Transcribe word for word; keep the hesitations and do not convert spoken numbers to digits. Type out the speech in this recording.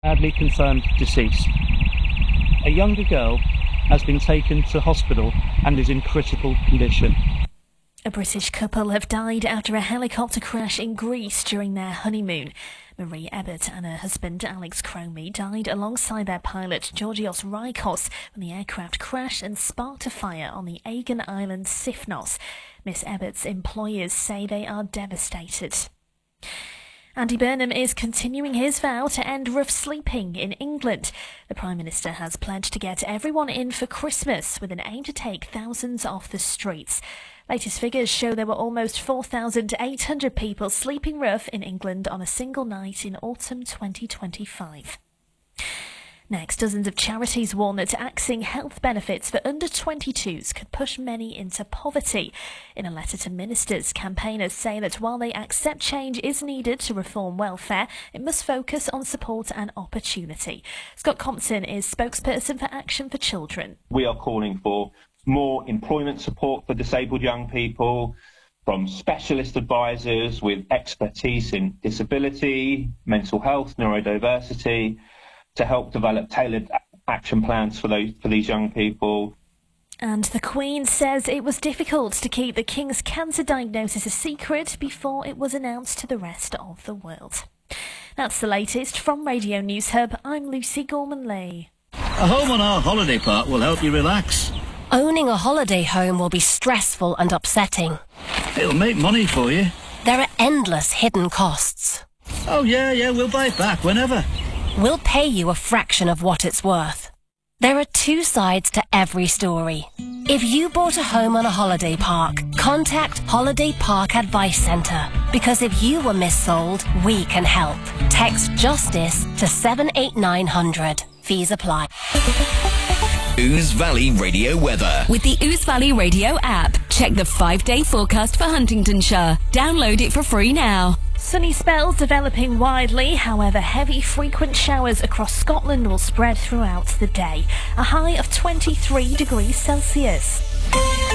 Sadly confirmed deceased. A younger girl has been taken to hospital and is in critical condition. A British couple have died after a helicopter crash in Greece during their honeymoon. Marie Ebbott and her husband Alex Cromie died alongside their pilot Georgios Rikos when the aircraft crashed and sparked a fire on the Aegean island Sifnos. Miss Ebbott's employers say they are devastated. Andy Burnham is continuing his vow to end rough sleeping in England. The Prime Minister has pledged to get everyone in for Christmas with an aim to take thousands off the streets. Latest figures show there were almost four thousand eight hundred people sleeping rough in England on a single night in autumn twenty twenty-five. Next, dozens of charities warn that axing health benefits for under twenty-twos could push many into poverty. In a letter to ministers, campaigners say that while they accept change is needed to reform welfare, it must focus on support and opportunity. Scott Compton is spokesperson for Action for Children. We are calling for more employment support for disabled young people, from specialist advisors with expertise in disability, mental health, neurodiversity, to help develop tailored action plans for those for these young people. And the Queen says it was difficult to keep the King's cancer diagnosis a secret before it was announced to the rest of the world. That's the latest from Radio News Hub. I'm Lucy Gorman-Lee. A home on our holiday park will help you relax. Owning a holiday home will be stressful and upsetting. It'll make money for you. There are endless hidden costs. Oh yeah, yeah, we'll buy it back whenever. We'll pay you a fraction of what it's worth. There are two sides to every story. If you bought a home on a holiday park, contact Holiday Park Advice Centre. Because if you were missold, we can help. Text JUSTICE to seven eight nine hundred. Fees apply. Ouse Valley Radio weather. With the Ouse Valley Radio app, check the five-day forecast for Huntingdonshire. Download it for free now. Sunny spells developing widely, however heavy frequent showers across Scotland will spread throughout the day. A high of twenty-three degrees Celsius.